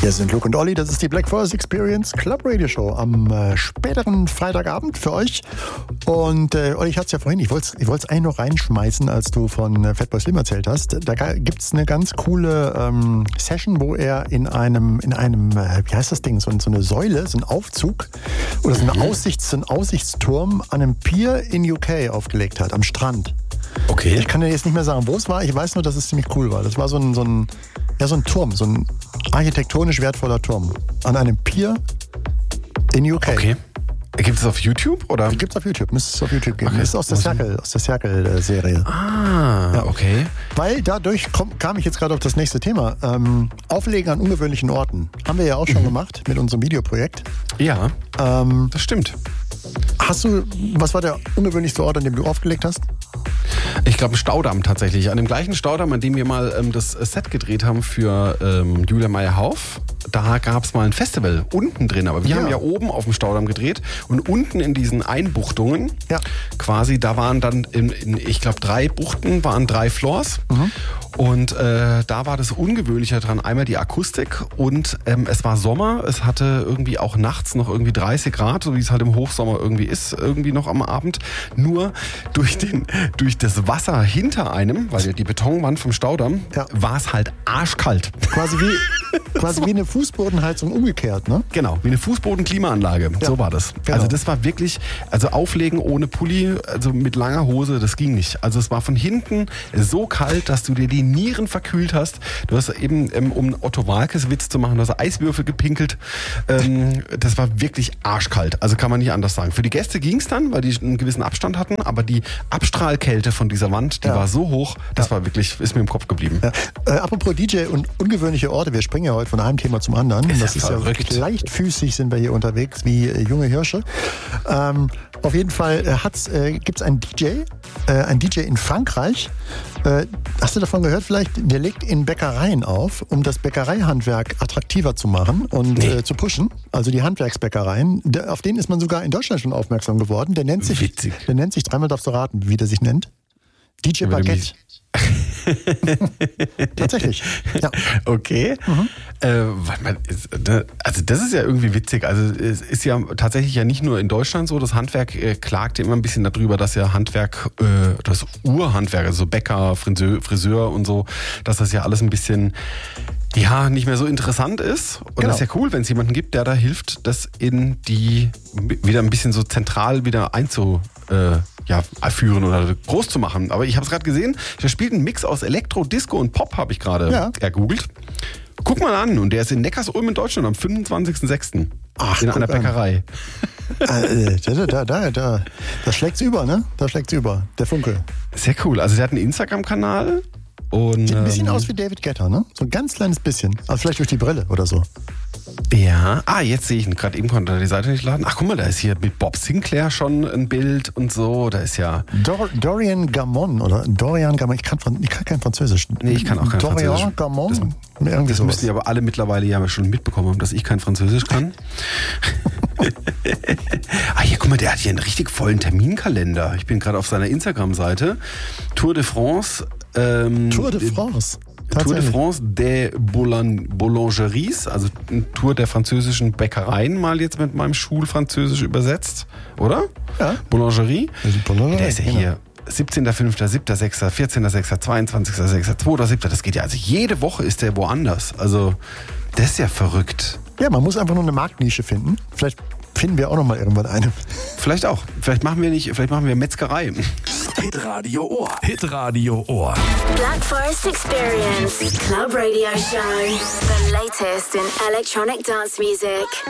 Hier sind Luke und Olli, das ist die Black Forest Experience Club Radio Show am späteren Freitagabend für euch. Und Olli, ich hatte es ja vorhin, ich wollte es eigentlich noch reinschmeißen, als du von Fatboy Slim erzählt hast. Da gibt es eine ganz coole Session, wo er in einem wie heißt das Ding, so eine Säule, so ein Aufzug oder so ein Aussichtsturm an einem Pier in UK aufgelegt hat, am Strand. Okay. Ich kann dir jetzt nicht mehr sagen, wo es war. Ich weiß nur, dass es ziemlich cool war. Das war so ein Turm, so ein architektonisch wertvoller Turm an einem Pier in UK. Okay. Gibt es auf YouTube, oder? Gibt es auf YouTube, müsste es auf YouTube geben. Okay. Das ist aus der Circle-Serie. Ah, ja, okay. Weil dadurch kam ich jetzt gerade auf das nächste Thema. Auflegen an ungewöhnlichen Orten. Haben wir ja auch schon gemacht mit unserem Videoprojekt. Ja, das stimmt. Was war der ungewöhnlichste Ort, an dem du aufgelegt hast? Ich glaube, Staudamm tatsächlich. An dem gleichen Staudamm, an dem wir mal das Set gedreht haben für Julia Meyer-Hauf. Da gab es mal ein Festival unten drin. Aber wir haben ja oben auf dem Staudamm gedreht. Und unten in diesen Einbuchtungen, quasi, da waren dann, ich glaube, 3 Buchten, waren 3 Floors. Mhm. Und da war das Ungewöhnliche dran. Einmal die Akustik und es war Sommer. Es hatte irgendwie auch nachts noch irgendwie 30 Grad, so wie es halt im Hochsommer irgendwie ist, irgendwie noch am Abend. Nur durch das Wasser hinter einem, weil ja die Betonwand vom Staudamm, war es halt arschkalt. Quasi wie eine Fußbodenheizung umgekehrt, ne? Genau, wie eine Fußbodenklimaanlage. Ja. So war das. Genau. Also das war wirklich, auflegen ohne Pulli, also mit langer Hose, das ging nicht. Also es war von hinten so kalt, dass du dir die Nieren verkühlt hast. Du hast eben, um Otto Walkes Witz zu machen, du hast Eiswürfel gepinkelt. Das war wirklich arschkalt. Also kann man nicht anders sagen. Für die Gäste ging es dann, weil die einen gewissen Abstand hatten, aber die Abstrahlkälte von dieser Wand, die war so hoch, das war wirklich, ist mir im Kopf geblieben. Ja. Apropos DJ und ungewöhnliche Orte, wir springen ja heute von einem Thema zum anderen. Das ist ja wirklich leichtfüßig, sind wir hier unterwegs, wie junge Hirsche. Auf jeden Fall gibt es einen DJ in Frankreich. Hast du davon gehört vielleicht? Der legt in Bäckereien auf, um das Bäckereihandwerk attraktiver zu machen und zu pushen. Also die Handwerksbäckereien. Auf den ist man sogar in Deutschland schon aufmerksam geworden. Der nennt sich, dreimal darfst du raten, wie der sich nennt. DJ Baguette. Tatsächlich, ja. Okay. Mhm. Also das ist ja irgendwie witzig. Also es ist ja tatsächlich ja nicht nur in Deutschland so, das Handwerk klagt immer ein bisschen darüber, dass ja Handwerk, das Urhandwerk, also Bäcker, Friseur und so, dass das ja alles ein bisschen nicht mehr so interessant ist. Und das ist ja cool, wenn es jemanden gibt, der da hilft, das in die wieder ein bisschen so zentral wieder führen oder groß zu machen. Aber ich habe es gerade gesehen, da spielt ein Mix aus Elektro, Disco und Pop, habe ich gerade ergoogelt. Guck mal an, und der ist in Neckarsulm in Deutschland am 25.06. in einer Bäckerei. Da schlägt's über, ne? Da schlägt's über, der Funke. Sehr cool. Also der hat einen Instagram-Kanal. Und, sieht ein bisschen aus wie David Guetta, ne? So ein ganz kleines bisschen. Also vielleicht durch die Brille oder so. Ja, jetzt sehe ich ihn gerade, eben konnte er die Seite nicht laden. Ach, guck mal, da ist hier mit Bob Sinclair schon ein Bild und so, da ist ja... Dorian Gamon, ich kann kein Französisch. Nee, ich kann auch kein Französisch. Dorian Gamon? Das müssten die aber alle mittlerweile ja schon mitbekommen haben, dass ich kein Französisch kann. Hier, guck mal, der hat hier einen richtig vollen Terminkalender. Ich bin gerade auf seiner Instagram-Seite. Tour de France des Boulangeries, also eine Tour der französischen Bäckereien, mal jetzt mit meinem Schulfranzösisch übersetzt, oder? Ja. Boulangerie. Der ist ja hier 17.05., 7.06., 14.06., 22.06., 2.07. Das geht ja, also jede Woche ist der woanders. Also das ist ja verrückt. Ja, man muss einfach nur eine Marktnische finden. Vielleicht finden wir auch noch mal irgendwann eine. Vielleicht auch. Vielleicht machen wir Metzgerei. Hitradio Ohr. Black Forest Experience Club Radio Show. The latest in electronic dance music.